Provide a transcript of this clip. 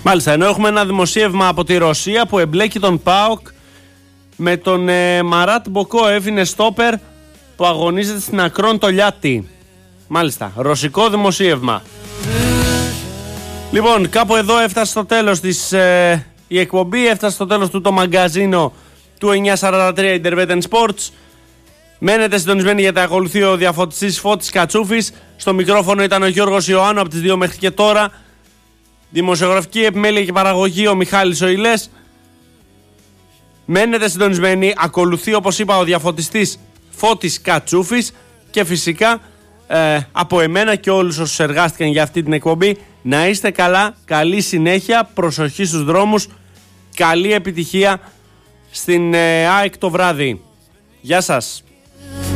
Μάλιστα, ενώ έχουμε ένα δημοσίευμα από τη Ρωσία που εμπλέκει τον ΠΑΟΚ με τον Μαράτ Μποκόεφ, είναι στόπερ που αγωνίζεται στην Ακρόν Τολιάτη. Μάλιστα, ρωσικό δημοσίευμα. Λοιπόν, κάπου εδώ έφτασε στο τέλος η εκπομπή, έφτασε στο τέλος του το μαγκαζίνο του 943 Interveten Sports. Μένετε συντονισμένοι γιατί ακολουθεί ο διαφωτιστής Φώτης Κατσούφης. Στο μικρόφωνο ήταν ο Γιώργος Ιωάννου από τις 2 μέχρι και τώρα. Δημοσιογραφική επιμέλεια και παραγωγή ο Μιχάλης Οηλές. Μένετε συντονισμένοι, ακολουθεί όπως είπα ο διαφωτιστής Φώτης Κατσούφης. Και φυσικά από εμένα και όλους όσους εργάστηκαν για αυτή την εκπομπή, να είστε καλά, καλή συνέχεια, προσοχή στους δρόμους, καλή επιτυχία στην ΑΕΚ το βράδυ. Γεια σας.